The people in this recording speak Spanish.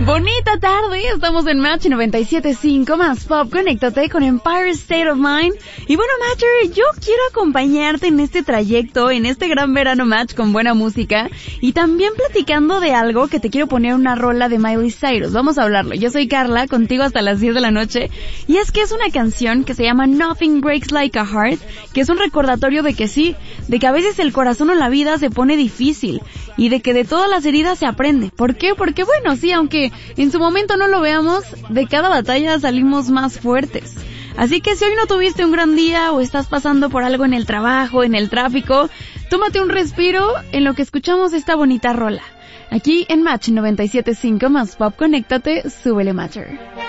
Bonita tarde, estamos en Match 97.5 más Pop. Conéctate con Empire State of Mind. Y bueno, Matcher, yo quiero acompañarte en este trayecto, en este gran verano Match con buena música. Y también platicando de algo que te quiero poner una rola de Miley Cyrus. Vamos a hablarlo. Yo soy Carla, contigo hasta las 10 de la noche. Y es que es una canción que se llama Nothing Breaks Like a Heart, que es un recordatorio de que sí, de que a veces el corazón o la vida se pone difícil. Y de que de todas las heridas se aprende. ¿Por qué? Porque bueno, sí, aunque en su momento no lo veamos, de cada batalla salimos más fuertes. Así que si hoy no tuviste un gran día o estás pasando por algo en el trabajo, en el tráfico, tómate un respiro en lo que escuchamos esta bonita rola. Aquí en Match 97.5 más Pop, conéctate, súbele Matcher.